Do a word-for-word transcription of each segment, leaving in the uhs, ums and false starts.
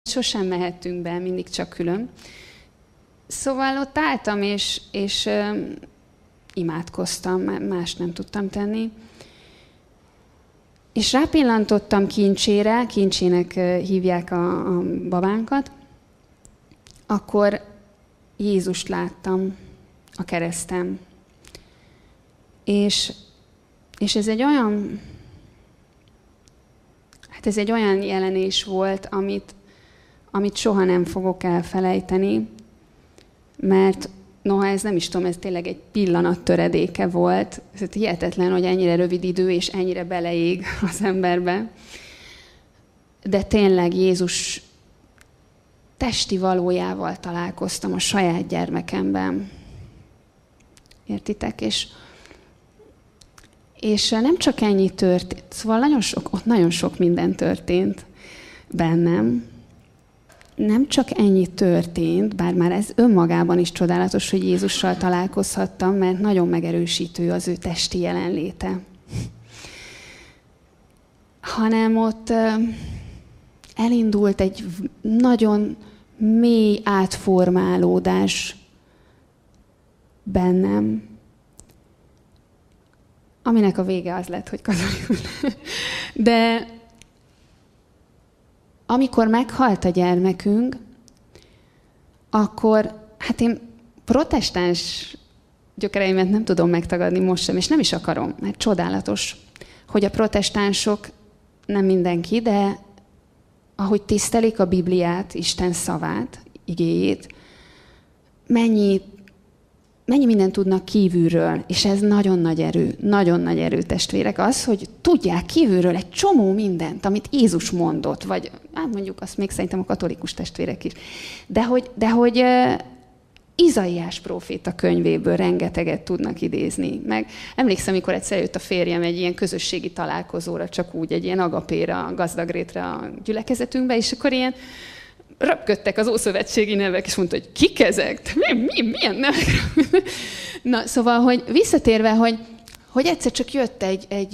Sosem mehettünk be, mindig csak külön. Szóval ott álltam, és, és uh, imádkoztam, más nem tudtam tenni. És rápillantottam Kincsére, Kincsének uh, hívják a, a babánkat, akkor Jézust láttam a keresztem. És, és ez egy olyan, hát ez egy olyan jelenés volt, amit, amit soha nem fogok elfelejteni, mert noha ez nem is tudom, ez tényleg egy pillanat töredéke volt. Ez hihetetlen, hogy ennyire rövid idő, és ennyire beleég az emberbe. De tényleg Jézus testi valójával találkoztam a saját gyermekemben. Értitek? És, és nem csak ennyi történt, szóval nagyon sok, ott nagyon sok minden történt bennem. Nem csak ennyi történt, bár már ez önmagában is csodálatos, hogy Jézussal találkozhattam, mert nagyon megerősítő az ő testi jelenléte. Hanem ott elindult egy nagyon mély átformálódás bennem, aminek a vége az lett, hogy katolikus. De amikor meghalt a gyermekünk, akkor, hát én protestáns gyökereimet nem tudom megtagadni most sem, és nem is akarom, mert csodálatos, hogy a protestánsok, nem mindenki, de ahogy tisztelik a Bibliát, Isten szavát, igéjét, mennyi, mennyi mindent tudnak kívülről, és ez nagyon nagy erő, nagyon nagy erő, testvérek, az, hogy tudják kívülről egy csomó mindent, amit Jézus mondott, vagy hát mondjuk azt még szerintem a katolikus testvérek is, de hogy, de hogy uh, Izaiás próféta könyvéből rengeteget tudnak idézni. Meg emlékszem, amikor egyszer jött a férjem egy ilyen közösségi találkozóra, csak úgy egy ilyen agapéra, gazdagrétre a gyülekezetünkbe, és akkor ilyen röpködtek az ószövetségi nevek, és mondta, hogy kik ezek? Mi, mi, milyen nevek? Na, szóval, hogy visszatérve, hogy, hogy egyszer csak jött egy, egy,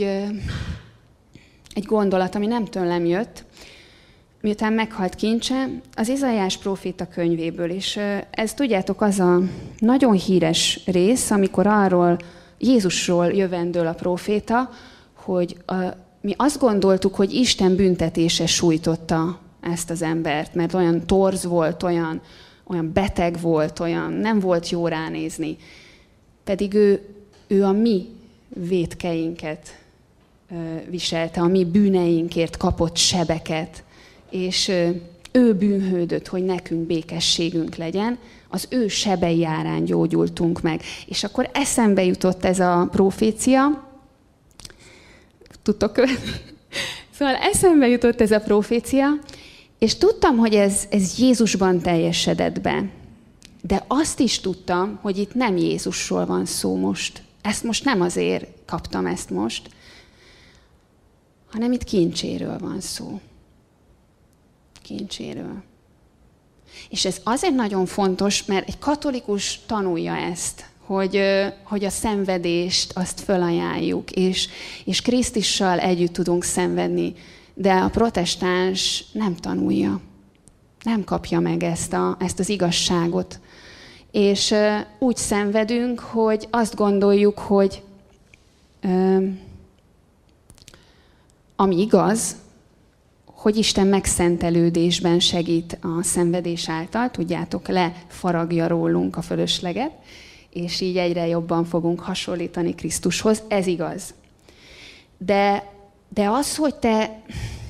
egy gondolat, ami nem tőlem jött, miután meghalt Kincse, az Izaiás próféta könyvéből. És ez, tudjátok, az a nagyon híres rész, amikor arról Jézusról jövendől a próféta, hogy a, mi azt gondoltuk, hogy Isten büntetése sújtotta ezt az embert, mert olyan torz volt, olyan, olyan beteg volt, olyan nem volt jó ránézni. Pedig ő, ő a mi vétkeinket viselte, a mi bűneinkért kapott sebeket, és ő bűnhődött, hogy nekünk békességünk legyen, az ő sebei árán gyógyultunk meg. És akkor eszembe jutott ez a profécia. Tudtok követni? Szóval eszembe jutott ez a profécia, és tudtam, hogy ez, ez Jézusban teljesedett be. De azt is tudtam, hogy itt nem Jézusról van szó most. Ezt most nem azért kaptam ezt most, hanem itt Kincséről van szó. Kincséről. És ez azért nagyon fontos, mert egy katolikus tanulja ezt, hogy, hogy a szenvedést azt fölajánljuk, és, és Krisztussal együtt tudunk szenvedni, de a protestáns nem tanulja, nem kapja meg ezt, a, ezt az igazságot. És úgy szenvedünk, hogy azt gondoljuk, hogy ami igaz, hogy Isten megszentelődésben segít a szenvedés által, tudjátok, lefaragja rólunk a fölösleget, és így egyre jobban fogunk hasonlítani Krisztushoz, ez igaz. De, de az, hogy te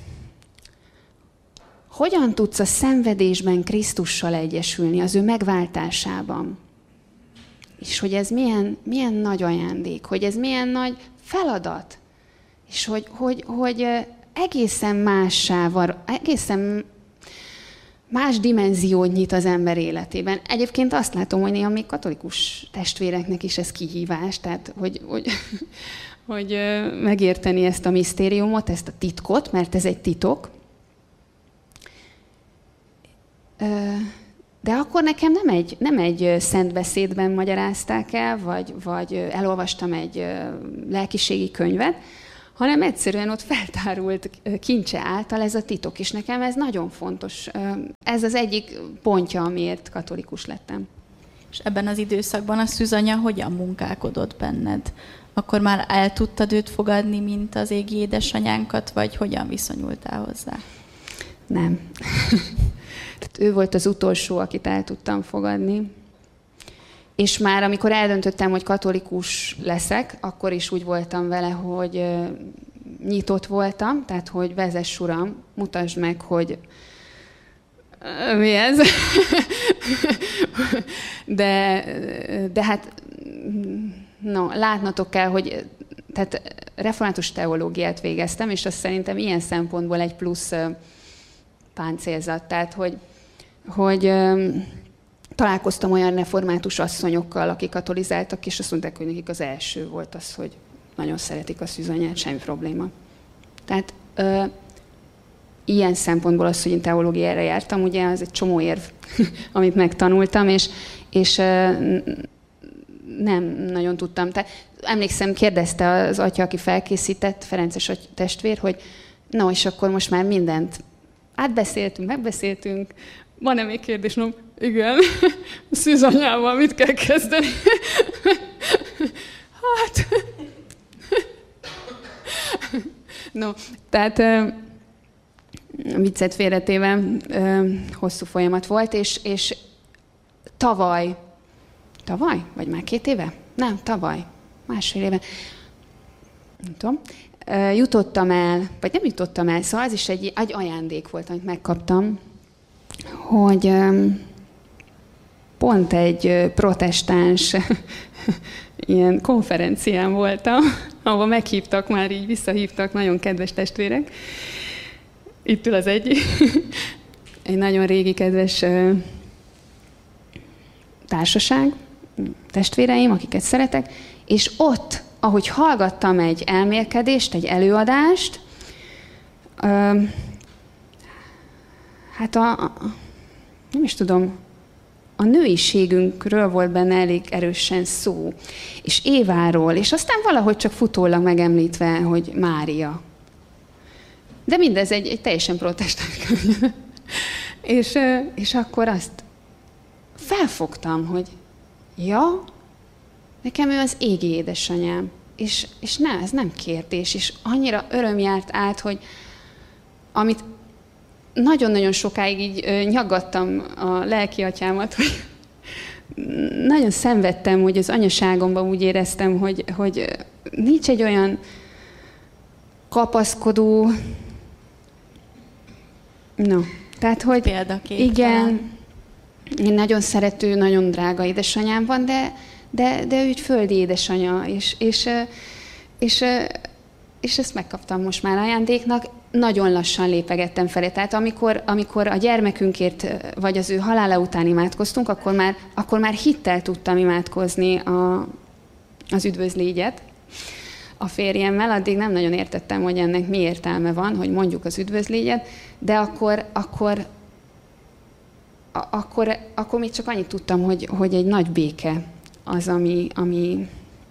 hogyan tudsz a szenvedésben Krisztussal egyesülni, az ő megváltásában, és hogy ez milyen, milyen nagy ajándék, hogy ez milyen nagy feladat, és hogy, hogy, hogy egészen mássá van, egészen más dimenziót nyit az ember életében. Egyébként azt látom, hogy néha még katolikus testvéreknek is ez kihívás, tehát hogy, hogy, hogy megérteni ezt a misztériumot, ezt a titkot, mert ez egy titok. De akkor nekem nem egy, nem egy szentbeszédben magyarázták el, vagy, vagy elolvastam egy lelkiségi könyvet, hanem egyszerűen ott feltárult kincse által ez a titok, és nekem ez nagyon fontos. Ez az egyik pontja, amiért katolikus lettem. És ebben az időszakban a szűzanya hogyan munkálkodott benned? Akkor már el tudtad őt fogadni, mint az égi édesanyánkat, vagy hogyan viszonyultál hozzá? Nem. Tehát ő volt az utolsó, akit el tudtam fogadni. És már amikor eldöntöttem, hogy katolikus leszek, akkor is úgy voltam vele, hogy nyitott voltam, tehát hogy vezess Uram, mutasd meg, hogy mi ez? de, de hát no, látnotok kell, hogy tehát református teológiát végeztem, és azt szerintem ilyen szempontból egy plusz páncélzat. Tehát, hogy, hogy találkoztam olyan református asszonyokkal, akik katolizáltak, és azt mondták, hogy nekik az első volt az, hogy nagyon szeretik a szűzanyát, semmi probléma. Tehát ö, ilyen szempontból az, hogy én teológiára jártam, ugye az egy csomó érv, amit megtanultam, és, és ö, nem nagyon tudtam. Tehát, emlékszem, kérdezte az atya, aki felkészített, Ferences testvér, hogy na, és akkor most már mindent átbeszéltünk, megbeszéltünk, van-e még kérdés? No, igen, a szűzanyával mit kell kezdeni? Hát... No, tehát viccet félretéve hosszú folyamat volt, és, és tavaly, tavaly? Vagy már két éve? Nem, tavaly, másfél éve. Nem tudom. Jutottam el, vagy nem jutottam el, szóval az is egy, egy ajándék volt, amit megkaptam, hogy pont egy protestáns ilyen konferencián voltam, ahol meghívtak, már így visszahívtak nagyon kedves testvérek. Itt ül az egyik. Egy nagyon régi kedves társaság, testvéreim, akiket szeretek, és ott, ahogy hallgattam egy elmélkedést, egy előadást, hát a, a nem is tudom, a nőiségünkről volt benne elég erősen szó, és Éváról, és aztán valahogy csak futólag megemlítve, hogy Mária. De mindez egy, egy teljesen protestáns könyv. és, és akkor azt felfogtam, hogy ja, nekem ő az égi édesanyám, és, és nem, ez nem kérdés, és annyira öröm járt át, hogy amit nagyon-nagyon sokáig így nyaggattam a lelki atyámat, hogy nagyon szenvedtem, hogy az anyaságomban úgy éreztem, hogy, hogy nincs egy olyan kapaszkodó, no, tehát, hogy példakép, igen, én nagyon szerető, nagyon drága édesanyám van, de, de, de ő egy földi édesanya, és, és, és, és ezt megkaptam most már ajándéknak. Nagyon lassan lépegettem felé. Tehát amikor, amikor a gyermekünkért, vagy az ő halála után imádkoztunk, akkor már, akkor már hittel tudtam imádkozni a, az üdvözlégyet a férjemmel. Addig nem nagyon értettem, hogy ennek mi értelme van, hogy mondjuk az üdvözlégyet, de akkor, akkor, a, akkor, akkor még csak annyit tudtam, hogy, hogy egy nagy béke az, ami, ami,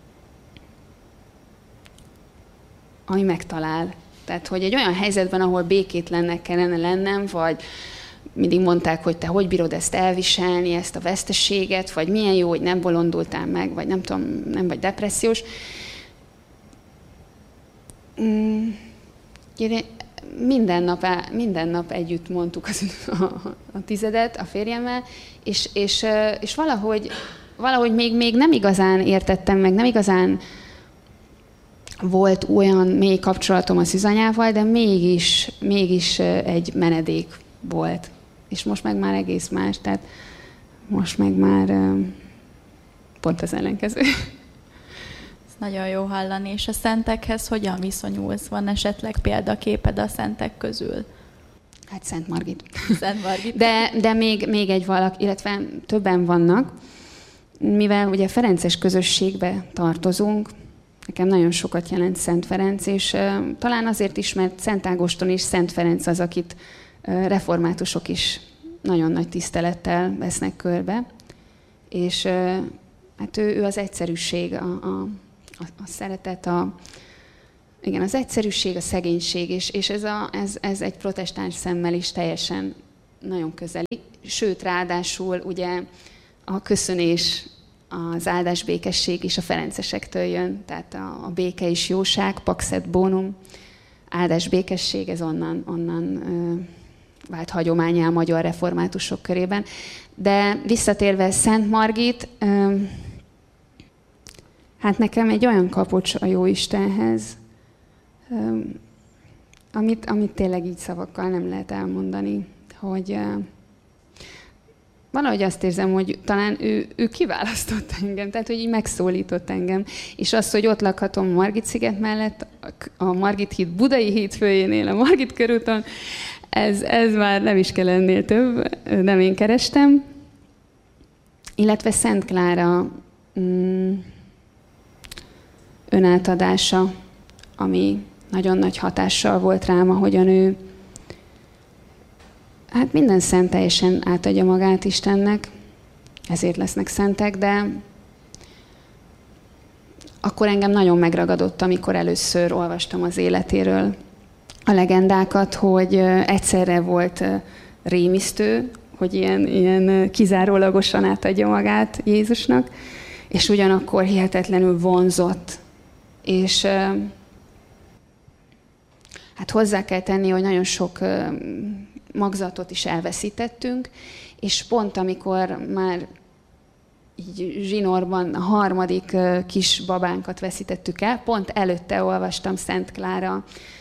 ami megtalál. Tehát, hogy egy olyan helyzetben, ahol békétlennek kellene lennem, vagy mindig mondták, hogy te hogy bírod ezt elviselni, ezt a veszteséget, vagy milyen jó, hogy nem bolondultál meg, vagy nem tudom, nem vagy depressziós. Minden nap, minden nap együtt mondtuk az, a, a tizedet a férjemmel, és, és, és valahogy, valahogy még, még nem igazán értettem meg, nem igazán volt olyan mély kapcsolatom a szűzanyával, de mégis, mégis egy menedék volt. És most meg már egész más, tehát most meg már pont az ellenkező. Ez nagyon jó hallani. És a szentekhez hogyan viszonyulsz? Van esetleg példaképed a szentek közül? Hát Szent Margit. Szent Margit. De, de még, még egy valaki, illetve többen vannak, mivel ugye ferences közösségbe tartozunk, nekem nagyon sokat jelent Szent Ferenc, és uh, talán azért is, mert Szent Ágoston és Szent Ferenc az, akit uh, reformátusok is nagyon nagy tisztelettel vesznek körbe. És uh, hát ő, ő az egyszerűség, a, a, a szeretet, a, igen, az egyszerűség, a szegénység, és, és ez, a, ez, ez egy protestáns szemmel is teljesen nagyon közeli. Sőt, ráadásul ugye a köszönés, az áldás békesség is a ferencesektől jön, tehát a, a béke és jóság, pax et bonum, áldás békesség, ez onnan, onnan ö, vált hagyománnyá a magyar reformátusok körében. De visszatérve Szent Margit, ö, hát nekem egy olyan kapocs a Jóistenhez, ö, amit, amit tényleg így szavakkal nem lehet elmondani, hogy ö, valahogy azt érzem, hogy talán ő, ő kiválasztott engem, tehát hogy így megszólított engem. És az, hogy ott lakhatom Margit-sziget mellett, a Margit híd budai hídfőjénél, a Margit körúton, ez, ez már nem is kell ennél több, nem én kerestem. Illetve Szent Klára mm, önátadása, ami nagyon nagy hatással volt rám, ahogyan ő hát minden szent teljesen átadja magát Istennek, ezért lesznek szentek, de akkor engem nagyon megragadott, amikor először olvastam az életéről a legendákat, hogy egyszerre volt rémisztő, hogy ilyen, ilyen kizárólagosan átadja magát Jézusnak, és ugyanakkor hihetetlenül vonzott. És hát hozzá kell tenni, hogy nagyon sok magzatot is elveszítettünk, és pont amikor már így zsinórban a harmadik kis babánkat veszítettük el, pont előtte olvastam Szent Klára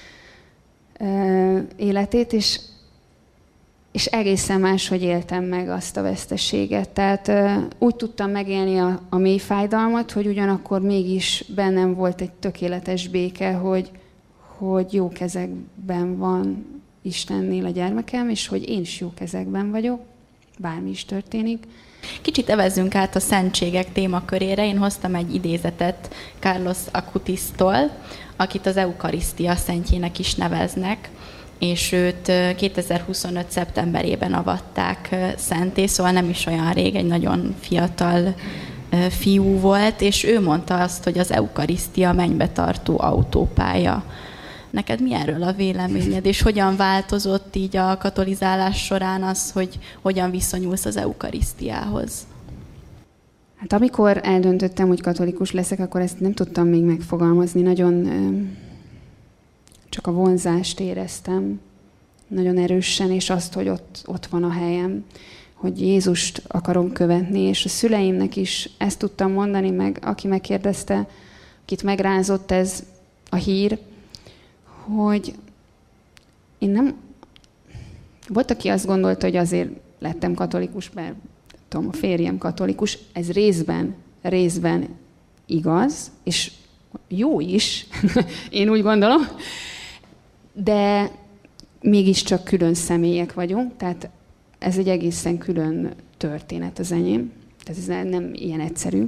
életét, és, és egészen máshogy éltem meg azt a veszteséget. Tehát úgy tudtam megélni a, a mély fájdalmat, hogy ugyanakkor mégis bennem volt egy tökéletes béke, hogy, hogy jó kezekben van Istennél a gyermekem, és hogy én is jó kezekben vagyok, bármi is történik. Kicsit evezzünk át a szentségek témakörére. Én hoztam egy idézetet Carlos Acutisztól, akit az eukarisztia szentjének is neveznek, és őt kétezer-huszonöt. szeptemberében avatták szenté, szóval nem is olyan rég, egy nagyon fiatal fiú volt, és ő mondta azt, hogy az eukarisztia mennybe tartó autópálya. Neked mi erről a véleményed, és hogyan változott így a katolizálás során az, hogy hogyan viszonyulsz az eukarisztiához? Hát amikor eldöntöttem, hogy katolikus leszek, akkor ezt nem tudtam még megfogalmazni. Nagyon csak a vonzást éreztem, nagyon erősen, és azt, hogy ott, ott van a helyem, hogy Jézust akarom követni, és a szüleimnek is ezt tudtam mondani, meg aki megkérdezte, akit megrázott ez a hír, hogy én nem... Volt, aki azt gondolta, hogy azért lettem katolikus, mert tudom, a férjem katolikus. Ez részben, részben igaz, és jó is, én úgy gondolom, de mégiscsak külön személyek vagyunk, tehát ez egy egészen külön történet az enyém. Tehát ez nem ilyen egyszerű,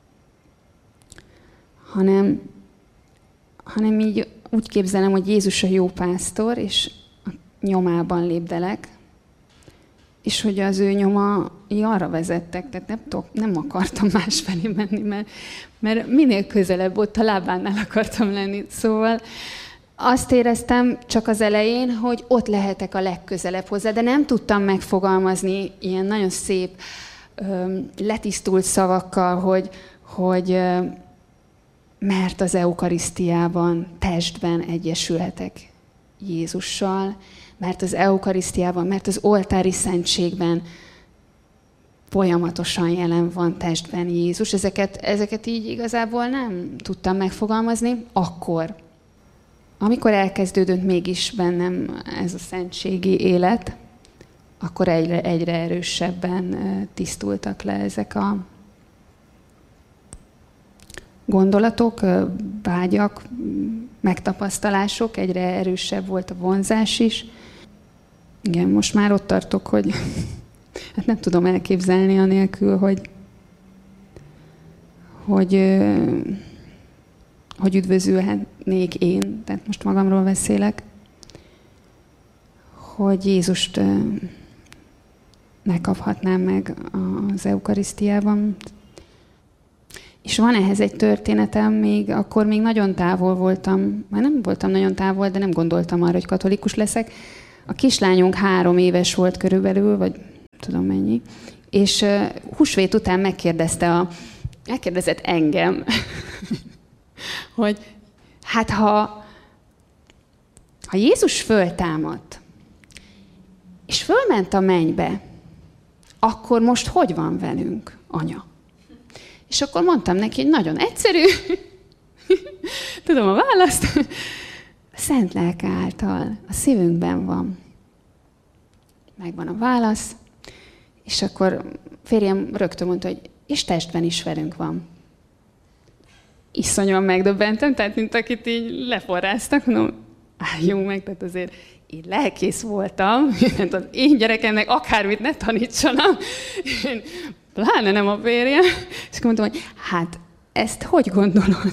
hanem, hanem így úgy képzelem, hogy Jézus a jó pásztor, és a nyomában lépdelek, és hogy az ő nyoma arra vezettek, tehát nem, tudok, nem akartam másfelé menni, mert, mert minél közelebb ott a lábánál akartam lenni. Szóval azt éreztem csak az elején, hogy ott lehetek a legközelebb hozzá, de nem tudtam megfogalmazni ilyen nagyon szép, letisztult szavakkal, hogy, hogy mert az eukarisztiában, testben egyesülhetek Jézussal, mert az eukarisztiában, mert az oltári szentségben folyamatosan jelen van testben Jézus. Ezeket, ezeket így igazából nem tudtam megfogalmazni akkor. Amikor elkezdődött mégis bennem ez a szentségi élet, akkor egyre, egyre erősebben tisztultak le ezek a gondolatok, vágyak, megtapasztalások, egyre erősebb volt a vonzás is. Igen, most már ott tartok, hogy hát nem tudom elképzelni anélkül, hogy, hogy, hogy üdvözülhetnék én, tehát most magamról beszélek, hogy Jézust megkaphatnám meg az eukarisztiában. És van ehhez egy történetem, még akkor még nagyon távol voltam, már nem voltam nagyon távol, de nem gondoltam arra, hogy katolikus leszek. A kislányunk három éves volt körülbelül, vagy tudom mennyi, és uh, húsvét után megkérdezte a, megkérdezett engem, hogy hát ha, ha Jézus föltámadt, és fölment a mennybe, akkor most hogy van velünk, anya? És akkor mondtam neki, hogy nagyon egyszerű, tudom a választ, a Szent Lelke által, a szívünkben van. Megvan a válasz, és akkor férjem rögtön mondta, hogy és testben is velünk van. Iszonyúan megdöbbentem, tehát mint akit így leforráztak, mondom, álljunk meg, tehát azért én lelkész voltam, az én gyerekemnek akármit ne tanítsanak, én pláne nem a férjem, és akkor mondtam, hogy hát ezt hogy gondolod?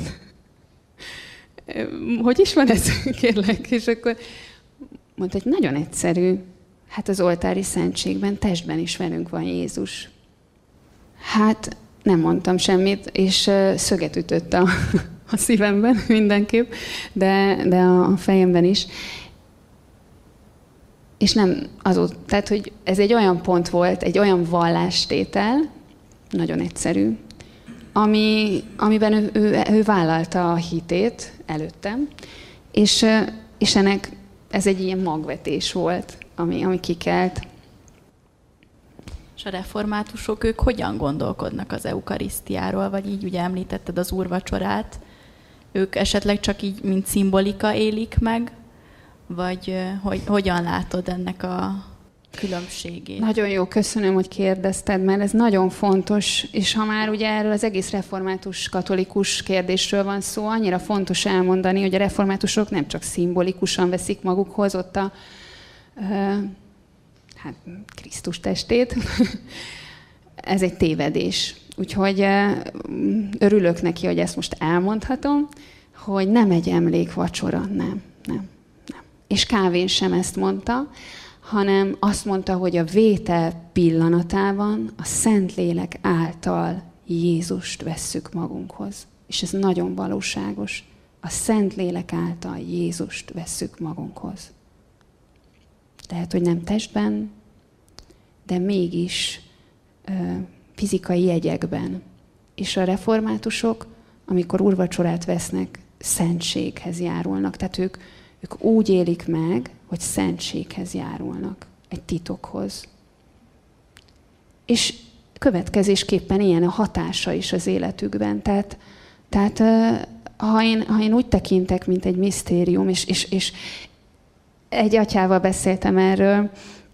Hogy is van ez, kérlek? És akkor mondta, hogy nagyon egyszerű, hát az oltári szentségben, testben is velünk van Jézus. Hát nem mondtam semmit, és szöget ütött a, a szívemben mindenképp, de, de a fejemben is. És nem azóta, tehát, hogy ez egy olyan pont volt, egy olyan vallástétel, nagyon egyszerű, ami, amiben ő, ő, ő vállalta a hitét előttem, és, és ennek ez egy ilyen magvetés volt, ami, ami kikelt. És a reformátusok, ők hogyan gondolkodnak az eukarisztiáról, vagy így ugye említetted az úrvacsorát, ők esetleg csak így, mint szimbolika élik meg, vagy hogy, hogyan látod ennek a különbségét? Nagyon jó, köszönöm, hogy kérdezted, mert ez nagyon fontos, és ha már ugye erről az egész református katolikus kérdésről van szó, annyira fontos elmondani, hogy a reformátusok nem csak szimbolikusan veszik magukhoz ott a uh, hát, Krisztus testét, ez egy tévedés. Úgyhogy uh, örülök neki, hogy ezt most elmondhatom, hogy nem egy emlékvacsora, nem, nem. És Kálvin sem ezt mondta, hanem azt mondta, hogy a vétel pillanatában a Szentlélek által Jézust vesszük magunkhoz. És ez nagyon valóságos. A Szentlélek által Jézust vesszük magunkhoz. Tehát, hogy nem testben, de mégis ö, fizikai jegyekben. És a reformátusok, amikor úrvacsorát vesznek, szentséghez járulnak. Tehát ők Ők úgy élik meg, hogy szentséghez járulnak, egy titokhoz. És következésképpen ilyen a hatása is az életükben. Tehát, tehát ha, én, ha én úgy tekintek, mint egy misztérium, és, és, és egy atyával beszéltem erről,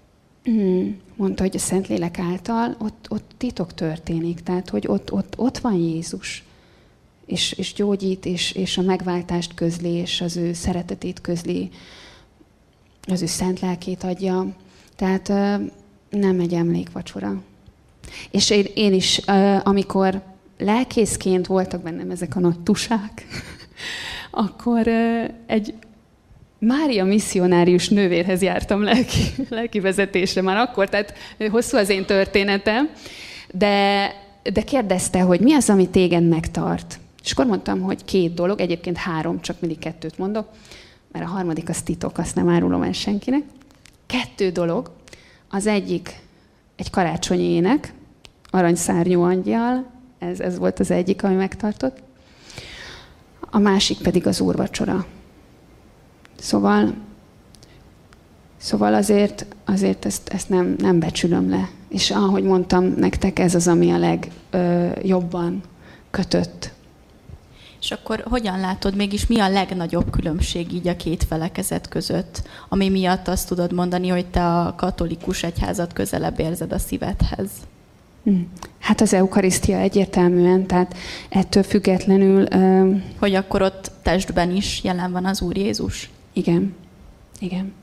mondta, hogy a Szentlélek által ott, ott titok történik, tehát hogy ott, ott, ott van Jézus. És, és gyógyít, és, és a megváltást közli, és az ő szeretetét közli, az ő szent lelkét adja. Tehát nem egy emlékvacsora. És én, én is, amikor lelkészként voltak bennem ezek a nagy tusák, akkor egy Mária misszionárius nővérhez jártam lelki, lelki vezetésre már akkor, tehát hosszú az én történetem, de, de kérdezte, hogy mi az, ami téged megtart. És akkor mondtam, hogy két dolog, egyébként három, csak mindig kettőt mondok, mert a harmadik az titok, azt nem árulom el senkinek. Kettő dolog, az egyik egy karácsonyi ének, Aranyszárnyú angyal, ez, ez volt az egyik, ami megtartott. A másik pedig az úrvacsora. Szóval, szóval azért, azért ezt, ezt nem, nem becsülöm le. És ahogy mondtam nektek, ez az, ami a legjobban kötött. És akkor hogyan látod, mégis mi a legnagyobb különbség így a két felekezet között, ami miatt azt tudod mondani, hogy te a katolikus egyházat közelebb érzed a szívedhez? Hát az eukarisztia egyértelműen, tehát ettől függetlenül... Uh... Hogy akkor ott testben is jelen van az Úr Jézus? Igen. Igen.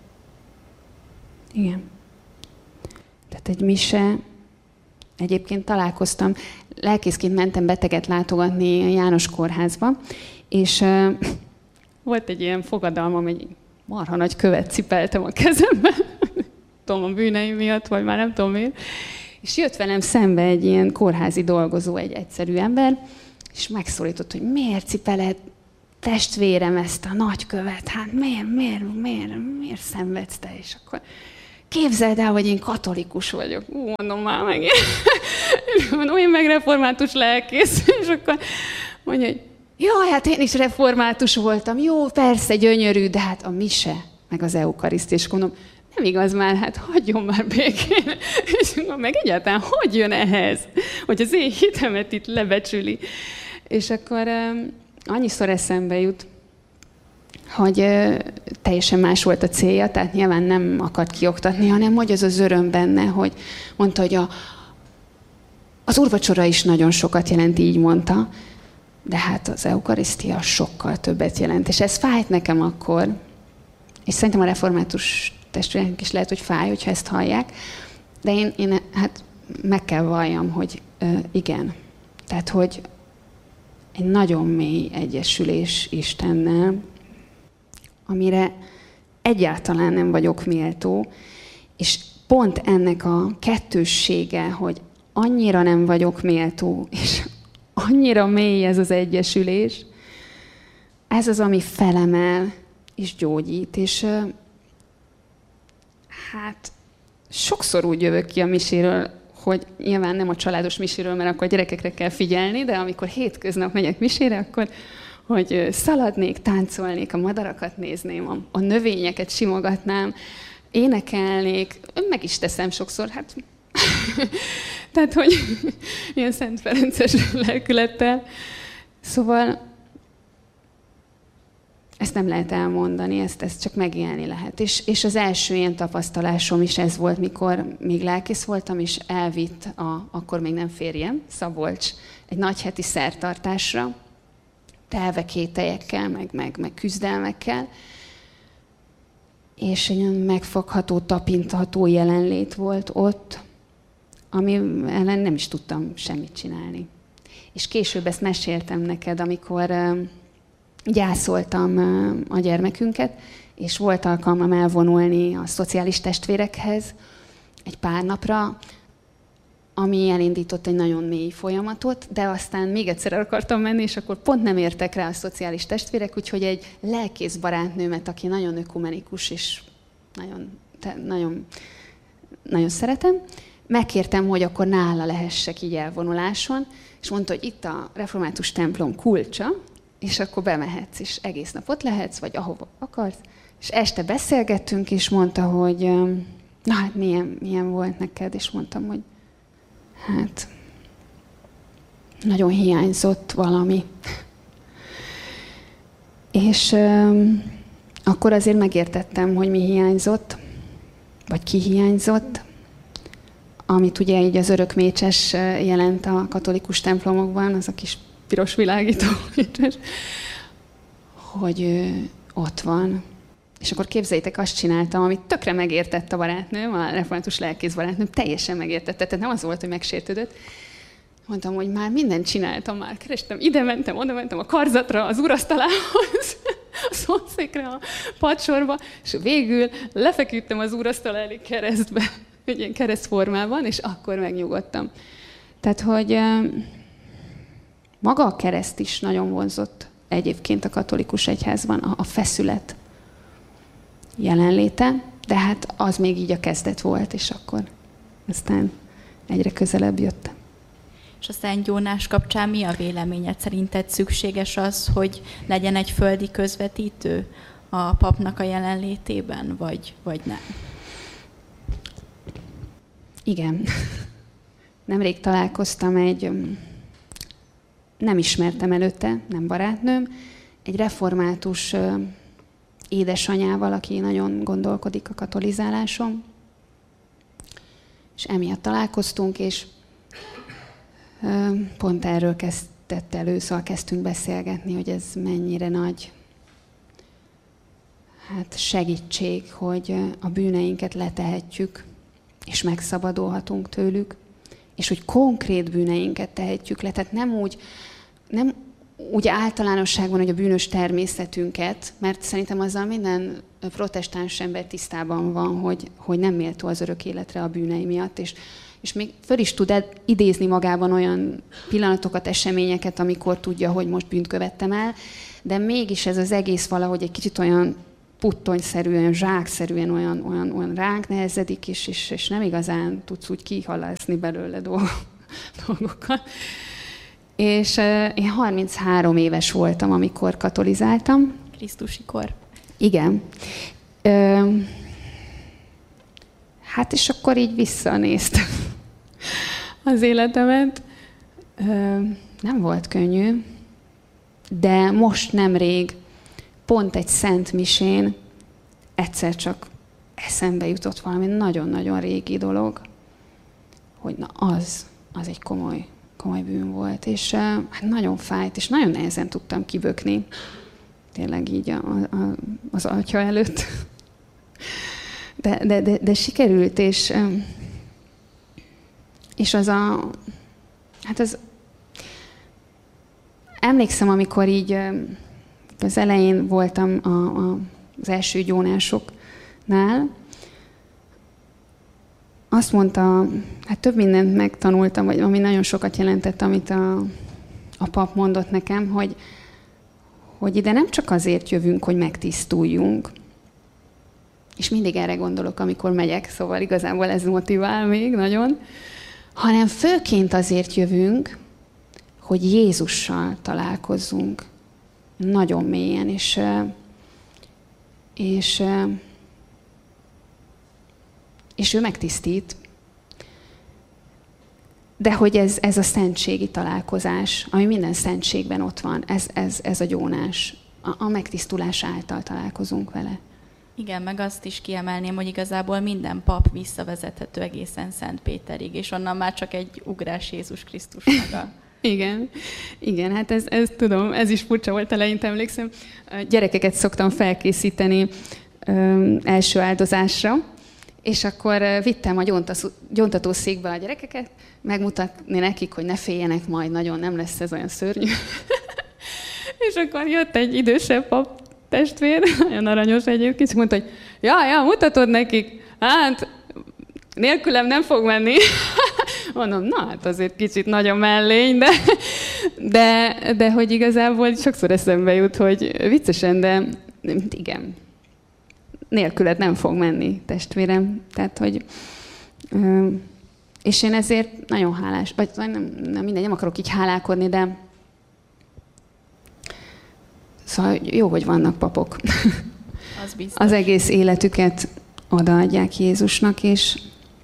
Igen. Tehát egy mise... Egyébként találkoztam, lelkészként mentem beteget látogatni a János kórházba, és uh, volt egy ilyen fogadalmam, egy marha nagy követ cipeltem a kezemben, tudom, a bűneim miatt, vagy már nem tudom miért, és jött velem szembe egy ilyen kórházi dolgozó, egy egyszerű ember, És megszólított, hogy miért cipeled testvérem ezt a nagykövet, hát miért, miért, miért, miért szenvedsz te? És akkor képzeld el, hogy én katolikus vagyok. Ú, mondom már meg. És mondom, én meg református lelkész. És akkor mondja, hogy jaj, hát én is református voltam. Jó, persze, gyönyörű, de hát a mise, meg az eukarisztia. És mondom, nem igaz már, hát hagyjon már békén. És mondom, meg egyáltalán hogy jön ehhez, hogy az én hitemet itt lebecsüli. És akkor um, annyiszor eszembe jut, hogy uh, teljesen más volt a célja, tehát nyilván nem akart kioktatni, hanem hogy az az öröm benne, hogy mondta, hogy a, az úrvacsora is nagyon sokat jelent, így mondta, de hát az eukarisztia sokkal többet jelent. És ez fájt nekem akkor, és szerintem a református testvéreknek is lehet, hogy fáj, hogyha ezt hallják, de én, én hát meg kell valljam, hogy uh, igen. Tehát, hogy egy nagyon mély egyesülés Istennel, amire egyáltalán nem vagyok méltó, és pont ennek a kettőssége, hogy annyira nem vagyok méltó, és annyira mély ez az egyesülés, ez az, ami felemel és gyógyít, és hát sokszor úgy jövök ki a miséről, hogy nyilván nem a családos miséről, mert akkor a gyerekekre kell figyelni, de amikor hétköznap megyek misére, akkor hogy szaladnék, táncolnék, a madarakat nézném, a, a növényeket simogatnám, énekelnék, meg is teszem sokszor, hát tehát, hogy ilyen Szent Ferences lelkülettel. Szóval ezt nem lehet elmondani, ezt, ezt csak megélni lehet. És, és az első ilyen tapasztalásom is ez volt, mikor még lelkész voltam, és elvitt a, akkor még nem férjem, Szabolcs, egy nagyheti szertartásra, telve kételyekkel, meg, meg, meg küzdelmekkel, és egy megfogható, tapintható jelenlét volt ott, ami ellen nem is tudtam semmit csinálni. És később ezt meséltem neked, amikor uh, gyászoltam uh, a gyermekünket, és volt alkalmam elvonulni a szociális testvérekhez egy pár napra, ami elindított egy nagyon mély folyamatot, de aztán még egyszer el akartam menni, és akkor pont nem értek rá a szociális testvérek, úgyhogy egy lelkész barátnőmet, aki nagyon ökumenikus, és nagyon, te, nagyon, nagyon szeretem, megkértem, hogy akkor nála lehessek így elvonuláson, és mondta, hogy itt a református templom kulcsa, és akkor bemehetsz, és egész nap ott lehetsz, vagy ahova akarsz. És este beszélgettünk, és mondta, hogy na hát milyen, milyen volt neked, és mondtam, hogy hát nagyon hiányzott valami. És um, akkor azért megértettem, hogy mi hiányzott, vagy ki hiányzott, amit ugye így az örökmécses jelent a katolikus templomokban, az a kis piros világító mécses, hogy ő ott van. És akkor képzeljétek, azt csináltam, amit tökre megértett a barátnőm, a református lelkész barátnőm, teljesen megértette. Tehát nem az volt, hogy megsértődött. Mondtam, hogy már mindent csináltam, már kerestem, ide mentem, oda mentem, a karzatra, az úrasztalához, a szomszékre, a padsorba, és végül lefeküdtem az úrasztal elé keresztbe, egy ilyen keresztformában, és akkor megnyugodtam. Tehát, hogy maga a kereszt is nagyon vonzott egyébként a katolikus egyházban, a feszület jelenléte, de hát az még így a kezdet volt, és akkor aztán egyre közelebb jöttem. És a Szent Jónás kapcsán mi a véleményed? Szerinted szükséges az, hogy legyen egy földi közvetítő a papnak a jelenlétében, vagy, vagy nem? Igen. Nemrég találkoztam egy, nem ismertem előtte, nem barátnőm, egy református édesanyával, aki nagyon gondolkodik a katolizáláson. És emiatt találkoztunk, és pont erről kezdett elő, szóval kezdtünk beszélgetni, hogy ez mennyire nagy hát segítség, hogy a bűneinket letehetjük, és megszabadulhatunk tőlük, és hogy konkrét bűneinket tehetjük le. Tehát nem úgy, nem úgy általánosságban, hogy a bűnös természetünket, mert szerintem azzal minden protestáns ember tisztában van, hogy, hogy nem méltó az örök életre a bűnei miatt, és, és még föl is tud idézni magában olyan pillanatokat, eseményeket, amikor tudja, hogy most bűnt követtem el, de mégis ez az egész valahogy egy kicsit olyan puttonyszerűen, zsákszerűen olyan, olyan, olyan ránk nehezedik, és, és, és nem igazán tudsz úgy kihalászni belőle dolgokat. És uh, én harminchárom éves voltam, amikor katolizáltam. Krisztusi kor. Igen. Uh, hát és akkor így visszanéztem az életemet. Uh, nem volt könnyű, de most nemrég pont egy szent misén egyszer csak eszembe jutott valami nagyon-nagyon régi dolog, hogy na az, az egy komoly, komoly bűn volt, és uh, hát nagyon fájt, és nagyon nehezen tudtam kibökni, tényleg így a, a, az atya előtt. De, de, de, de sikerült, és, és az a, hát az, emlékszem, amikor így az elején voltam a, a, az első gyónásoknál, azt mondta, hát több mindent megtanultam, vagy ami nagyon sokat jelentett, amit a, a pap mondott nekem, hogy, hogy ide nem csak azért jövünk, hogy megtisztuljunk, és mindig erre gondolok, amikor megyek, szóval igazából ez motivál még nagyon, hanem főként azért jövünk, hogy Jézussal találkozzunk nagyon mélyen, és, és, és ő megtisztít. De hogy ez, ez a szentségi találkozás, ami minden szentségben ott van, ez, ez, ez a gyónás, a, a megtisztulás által találkozunk vele. Igen, meg azt is kiemelném, hogy igazából minden pap visszavezethető egészen Szent Péterig, és onnan már csak egy ugrás Jézus Krisztus maga. Igen, igen, hát ez, ez tudom, ez is furcsa volt, eleinte emlékszem. Gyerekeket szoktam felkészíteni ö, első áldozásra, és akkor vittem a gyóntatószékbe a gyerekeket, megmutatni nekik, hogy ne féljenek majd, nagyon nem lesz ez olyan szörnyű. És akkor jött egy idősebb pap testvér, nagyon aranyos egyébként, és mondta, hogy ja, ja, mutatod nekik, hát nélkülem nem fog menni. Mondom, na hát azért kicsit nagyon mellény, de, de, de hogy igazából sokszor eszembe jut, hogy viccesen, de igen, nélküled nem fog menni, testvérem. Tehát, hogy és én ezért nagyon hálás, vagy nem, nem mindegy, nem akarok így hálálkodni, de szóval jó, hogy vannak papok. Az biztos. Az egész életüket odaadják Jézusnak, és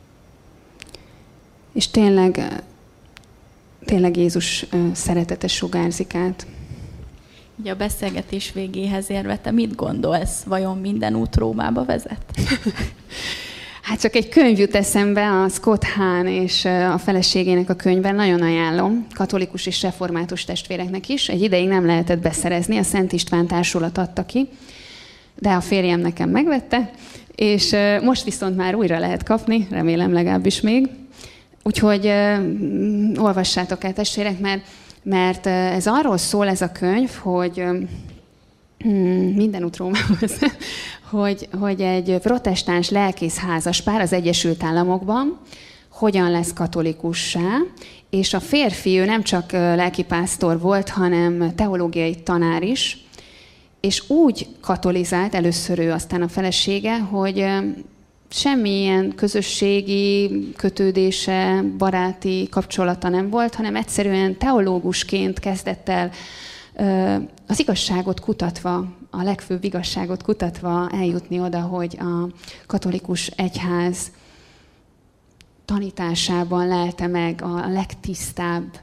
És tényleg, tényleg Jézus szeretete sugárzik át. Ugye a beszélgetés végéhez érve, te mit gondolsz? Vajon minden út Rómába vezet? Hát csak egy könyv jut eszembe, a Scott Hahn és a feleségének a könyvben, nagyon ajánlom, katolikus és református testvéreknek is. Egy ideig nem lehetett beszerezni, a Szent István Társulat adta ki, de a férjem nekem megvette, és most viszont már újra lehet kapni, remélem legalábbis még. Úgyhogy uh, olvassátok el, testvérek, mert, mert ez arról szól ez a könyv, hogy uh, minden út Rómába, hogy, hogy egy protestáns lelkész házaspár az Egyesült Államokban hogyan lesz katolikussá, és a férfi, ő nem csak lelkipásztor volt, hanem teológiai tanár is, és úgy katolizált, először ő, aztán a felesége, hogy semmilyen közösségi kötődése, baráti kapcsolata nem volt, hanem egyszerűen teológusként kezdett el az igazságot kutatva, a legfőbb igazságot kutatva eljutni oda, hogy a katolikus egyház tanításában lelte meg a legtisztább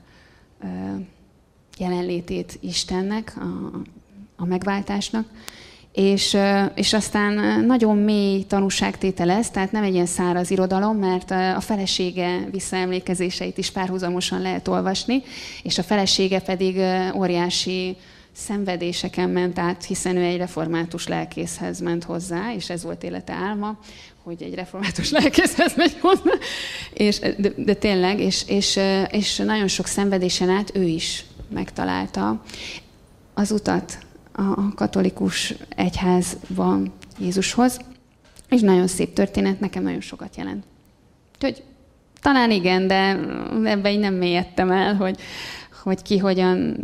jelenlétét Istennek, a, a megváltásnak. És, és aztán nagyon mély tanúságtétel ez, tehát nem egy ilyen száraz irodalom, mert a felesége visszaemlékezéseit is párhuzamosan lehet olvasni, és a felesége pedig óriási szenvedéseken ment át, hiszen ő egy református lelkészhez ment hozzá, és ez volt élete álma, hogy egy református lelkészhez megy hozzá, és, de, de tényleg, és, és, és nagyon sok szenvedésen át ő is megtalálta az utat a katolikus egyházban Jézushoz, és nagyon szép történet, nekem nagyon sokat jelent. Úgyhogy talán igen, de ebbe így nem mélyedtem el, hogy, hogy ki hogyan,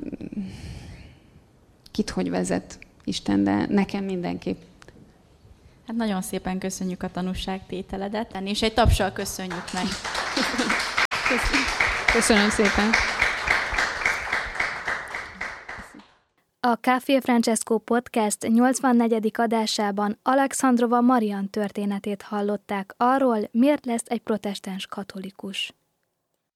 kit hogy vezet Isten, de nekem mindenképp. Hát nagyon szépen köszönjük a tanúságtételedet, és egy tapssal köszönjük meg. Köszönöm szépen. A Café Francesco Podcast nyolcvannegyedik adásában Alexandrova Marian történetét hallották arról, miért lesz egy protestáns katolikus.